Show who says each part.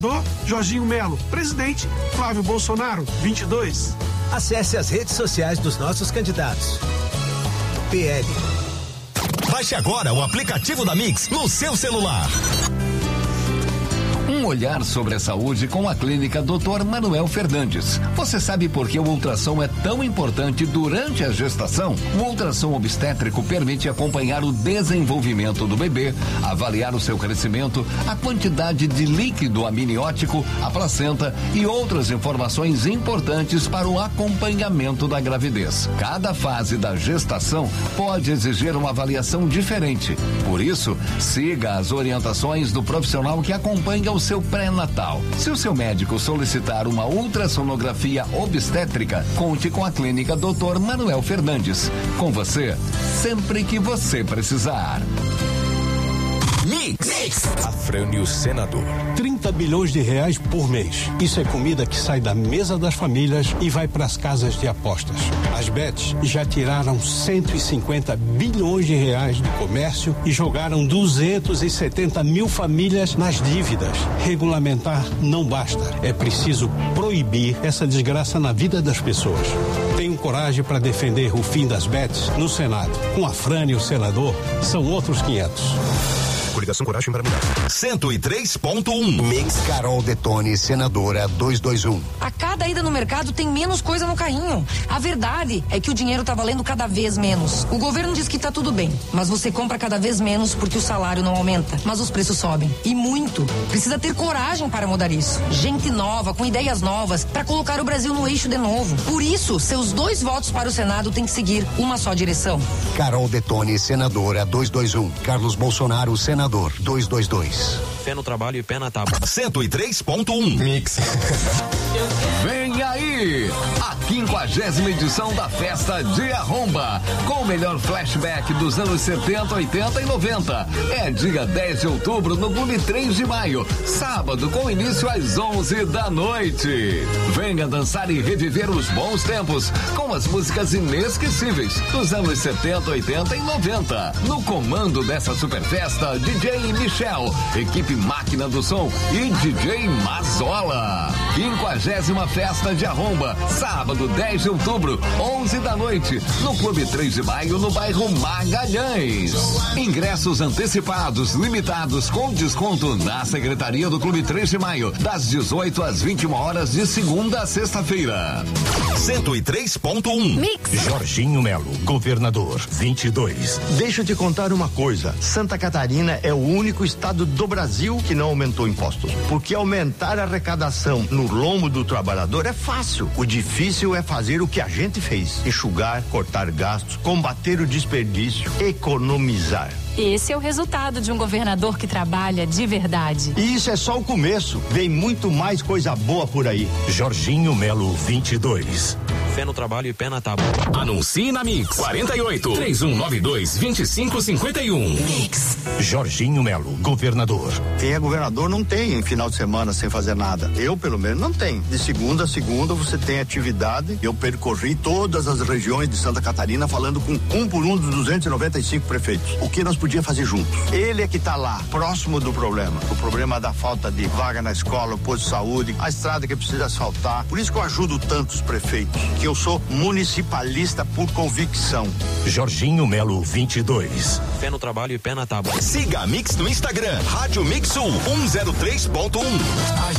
Speaker 1: Jorginho Melo. Presidente, Flávio Bolsonaro, 22.
Speaker 2: Acesse as redes sociais dos nossos candidatos. PL.
Speaker 3: Baixe agora o aplicativo da Mix no seu celular.
Speaker 4: Um olhar sobre a saúde com a clínica Dr. Manuel Fernandes. Você sabe por que o ultrassom é tão importante durante a gestação? O ultrassom obstétrico permite acompanhar o desenvolvimento do bebê, avaliar o seu crescimento, a quantidade de líquido amniótico, a placenta e outras informações importantes para o acompanhamento da gravidez. Cada fase da gestação pode exigir uma avaliação diferente. Por isso, siga as orientações do profissional que acompanha o seu pré-natal. Se o seu médico solicitar uma ultrassonografia obstétrica, conte com a clínica Dr. Manuel Fernandes. Com você, sempre que você precisar.
Speaker 3: Mix. Afrânio Senador.
Speaker 5: 30 bilhões de reais por mês. Isso é comida que sai da mesa das famílias e vai para as casas de apostas. As bets já tiraram 150 bilhões de reais do comércio e jogaram 270 mil famílias nas dívidas. Regulamentar não basta. É preciso proibir essa desgraça na vida das pessoas. Tenho coragem para defender o fim das bets no Senado. Com Afrânio Senador, são outros 500.
Speaker 3: Coligação Coragem para Mudar. 103.1.
Speaker 6: Mix Carol Detone, senadora 221.
Speaker 7: A cada ida no mercado tem menos coisa no carrinho. A verdade é que o dinheiro tá valendo cada vez menos. O governo diz que tá tudo bem, mas você compra cada vez menos porque o salário não aumenta, mas os preços sobem. E muito. Precisa ter coragem para mudar isso. Gente nova, com ideias novas, para colocar o Brasil no eixo de novo. Por isso, seus 2 votos para o Senado têm que seguir uma só direção.
Speaker 6: Carol Detone, senadora 221. Carlos Bolsonaro, senador 222.
Speaker 8: Fé no trabalho e pé na tábua.
Speaker 3: 103.1.
Speaker 6: Mix.
Speaker 4: Vem aí a 50ª edição da Festa de Arromba, com o melhor flashback dos anos 70, 80 e 90. É dia 10 de outubro no Clube 3 de Maio, sábado, com início às 11 da noite. Venha dançar e reviver os bons tempos com as músicas inesquecíveis dos anos 70, 80 e 90. No comando dessa super festa, DJ Michel, equipe Máquina do Som e DJ Mazola. 50ª Festa de Arromba, sábado 10 de outubro, 11 da noite, no Clube 3 de Maio, no bairro Magalhães. Ingressos antecipados, limitados, com desconto na Secretaria do Clube 3 de Maio, das 18 às 21 horas de segunda a sexta-feira.
Speaker 3: 103.1.
Speaker 7: Mix.
Speaker 3: Jorginho Melo, governador, 22.
Speaker 9: Deixa eu te contar uma coisa. Santa Catarina é o único estado do Brasil que não aumentou impostos. Porque aumentar a arrecadação no lombo do trabalhador é fácil. O difícil é fazer o que a gente fez: enxugar, cortar gastos, combater o desperdício, economizar.
Speaker 10: Esse é o resultado de um governador que trabalha de verdade.
Speaker 9: E isso é só o começo. Vem muito mais coisa boa por aí.
Speaker 3: Jorginho Melo, 22.
Speaker 8: Fé no trabalho e pé na tábua.
Speaker 3: Anuncie na Mix. 48 3192 2551.
Speaker 6: Mix.
Speaker 3: Jorginho Melo, governador.
Speaker 9: Quem é governador não tem final de semana sem fazer nada. Eu, pelo menos, não tenho. De segunda a segunda você tem atividade. Eu percorri todas as regiões de Santa Catarina falando com um por um dos 295 prefeitos. O que nós podíamos fazer juntos? Ele é que está lá, próximo do problema. O problema da falta de vaga na escola, o posto de saúde, a estrada que precisa asfaltar. Por isso que eu ajudo tantos prefeitos. Que eu sou municipalista por convicção.
Speaker 3: Jorginho Melo, 22.
Speaker 8: Fé no trabalho e pé na tábua.
Speaker 3: Siga a Mix no Instagram, Rádio Mix Sul 103.1.